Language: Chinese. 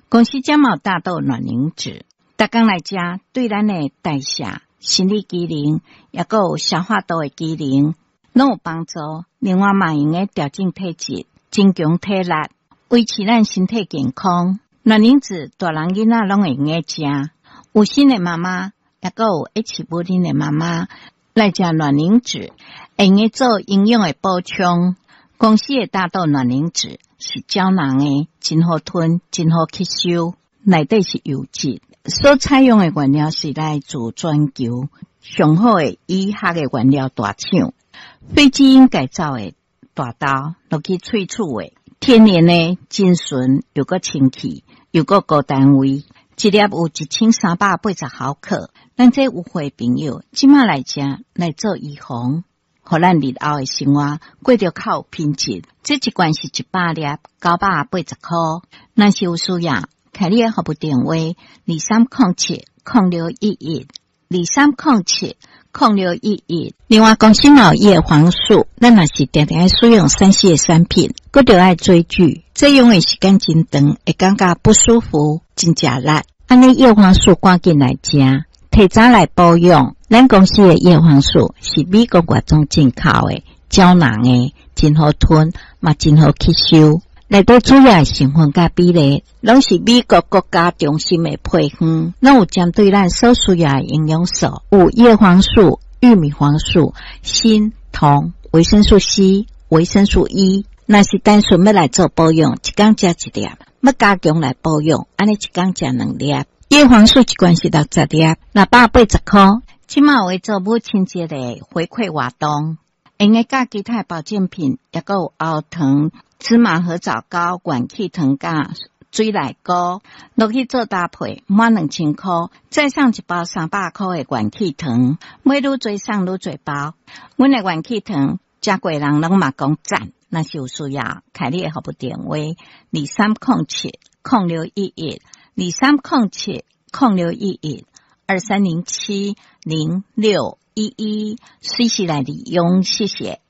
公司感冒大豆卵磷脂，逐工来食，对咱的代谢、生理机能，也个有消化道的机能，拢有帮助。另外嘛，用个调整体质，增强体力，维持咱身体健康。卵磷脂大人囡仔拢会用个食，有新的妈妈，也个有H不妊的妈妈来食卵磷脂，会用个做营养的补充。公司的大豆卵磷脂是胶囊的，真好吞，真好吸收，内底是油脂。所采用的原料是来自全球上好的医学的原料大厂，非基因改造的大豆落去萃取的，天然的真纯，又个清气，又个高单位，一粒有1380毫克。咱这有货朋友，即马来食来做预防。互咱日后的生活过着较有品质，这一罐是100粒980块。若是有需要，开你的服务电话2307-0611，2307-0611。另外，公司有叶黄素，咱若是定定使用3C的产品，佮着爱追剧，这用的时间真长，会感觉不舒服，真食力。安尼叶黄素赶紧来食，提早来保养。咱公司的叶黄素是美国外中进口的，胶囊的，真好吞，嘛真好吸收。内底主要的成分甲比例，拢是美国国家中心的配方，拢有针对咱所需要的营养素，有叶黄素、玉米黄素、锌、铜、维生素 C、维生素 E。若是单纯要来做保养，一天食一粒；要加强来保养，安尼一天食2粒。叶黄素一罐是60粒，680块。即马为做母亲节的回馈活动，用个甲其他保健品，也个有熬糖、芝麻合枣膏、元气糖甲水奶膏，落去做搭配，满2000块，再送一包300块的元气糖，每愈多送愈多包。阮的元气糖，食过人拢嘛讲赞，若是有需要，开你的服务电话2307-0611，2307-0611，2307-0611，随时来利用，谢谢。